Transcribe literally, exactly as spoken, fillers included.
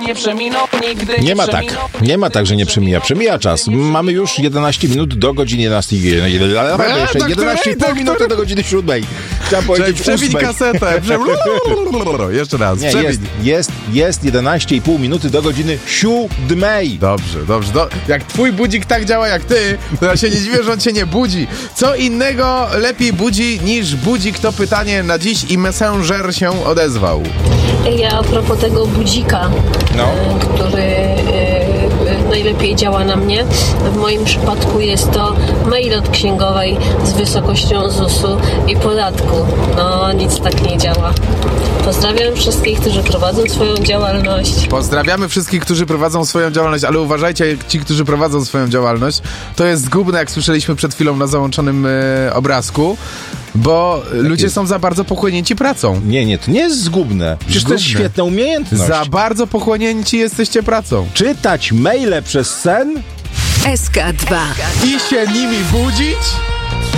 nie przeminął, nigdy nie Nie ma tak, przeminął, nie ma tak, że nie przemija. Przemija czas. Mamy już jedenaście minut do godziny jedenastej. Jeszcze jedenaście i pół minuty do godziny siódmej. Chciałem powiedzieć Przebić ósmej. kasetę. Prze... Jeszcze raz. Nie, Przebić. jest, jest, jest jedenaście i pół minuty do godziny siódmej. Dobrze, dobrze. Do... Jak twój budzik tak działa jak ty, to ja się nie dziwię, że on cię nie budzi. Co innego lepiej budzi niż budzik? To pytanie na dziś i Messenger się odezwał. Ja a propos tego budzika, No. e, który e, najlepiej działa na mnie. W moim przypadku jest to mail od księgowej z wysokością zusu i podatku. No, nic tak nie działa. Pozdrawiam wszystkich, którzy prowadzą swoją działalność. Pozdrawiamy wszystkich, którzy prowadzą swoją działalność, ale uważajcie, ci, którzy prowadzą swoją działalność, to jest zgubne, jak słyszeliśmy przed chwilą na załączonym e, obrazku, bo ludzie jest? są za bardzo pochłonięci pracą. Nie, nie, to nie jest zgubne. Przecież to jest Zgubne. świetna umiejętność. Za bardzo pochłonięci jesteście pracą. Czytać maile przez sen? S K dwa. I się nimi budzić?